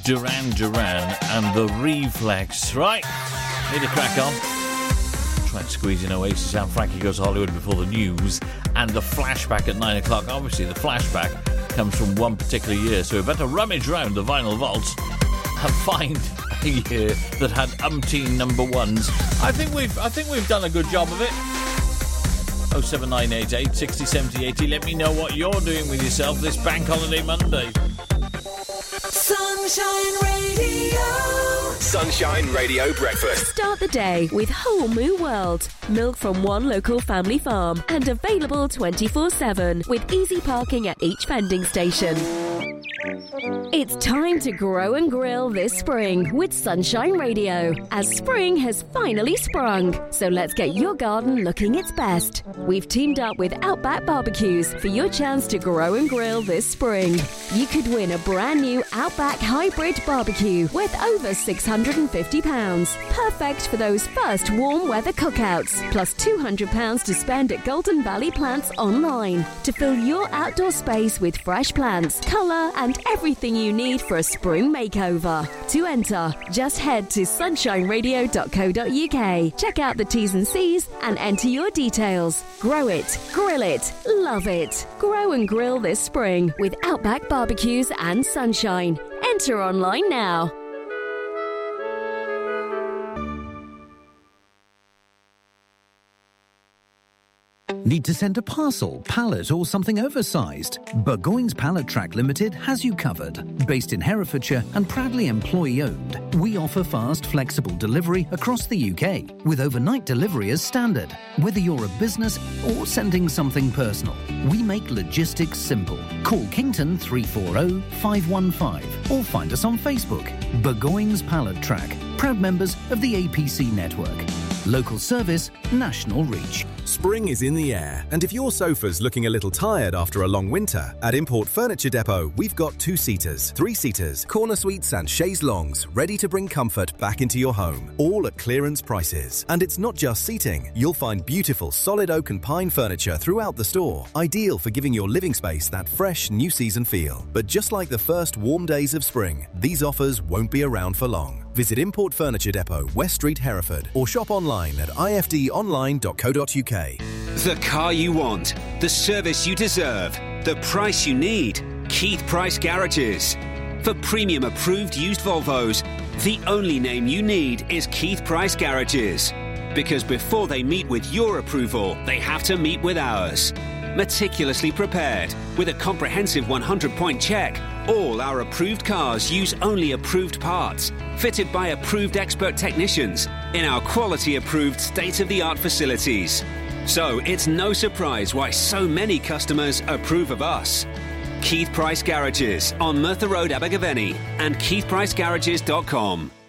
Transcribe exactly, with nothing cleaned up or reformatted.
Duran Duran and the Reflex. Right, need to crack on. Try and squeeze in Oasis and Frankie Goes to Hollywood before the news and the flashback at nine o'clock. Obviously, the flashback comes from one particular year, so we better rummage round the vinyl vaults and find a year that had umpteen number ones. I think we've, I think we've done a good job of it. oh seven nine eight eight, six oh, seven oh, eighty. Let me know what you're doing with yourself this Bank Holiday Monday. Sunshine Radio. Sunshine Radio Breakfast. Start the day with Whole Moo World. Milk from one local family farm and available twenty-four seven with easy parking at each vending station. It's time to grow and grill this spring with Sunshine Radio, as spring has finally sprung. So let's get your garden looking its best. We've teamed up with Outback Barbecues for your chance to grow and grill this spring. You could win a brand new Outback Hybrid Barbecue worth over six hundred fifty pounds. Perfect for those first warm weather cookouts. Plus two hundred pounds to spend at Golden Valley Plants online to fill your outdoor space with fresh plants, colour and everything you need for a spring makeover. To enter, just head to sunshine radio dot co dot uk. Check out the T's and C's and enter your details. Grow it, grill it, love it. Grow and grill this spring with Outback Barbecues and Sunshine. Enter online now. Need to send a parcel, pallet or something oversized? Burgoyne's Pallet Track Limited has you covered. Based in Herefordshire and proudly employee-owned, we offer fast, flexible delivery across the U K, with overnight delivery as standard. Whether you're a business or sending something personal, we make logistics simple. Call Kington three four zero, five one five or find us on Facebook. Burgoyne's Pallet Track, proud members of the A P C network. Local service, national reach. Spring is in the air, and if your sofa's looking a little tired after a long winter, at Import Furniture Depot, we've got two-seaters, three-seaters, corner suites and chaise longues ready to bring comfort back into your home, all at clearance prices. And it's not just seating. You'll find beautiful solid oak and pine furniture throughout the store, ideal for giving your living space that fresh, new season feel. But just like the first warm days of spring, these offers won't be around for long. Visit Import Furniture Depot, West Street, Hereford, or shop online at i f d online dot co dot u k. The car you want, the service you deserve, the price you need. Keith Price Garages. For premium approved used Volvos, the only name you need is Keith Price Garages. Because before they meet with your approval, they have to meet with ours. Meticulously prepared, with a comprehensive one hundred point check, all our approved cars use only approved parts, fitted by approved expert technicians in our quality-approved state-of-the-art facilities. So it's no surprise why so many customers approve of us. Keith Price Garages on Merthyr Road, Abergavenny, and keith price garages dot com.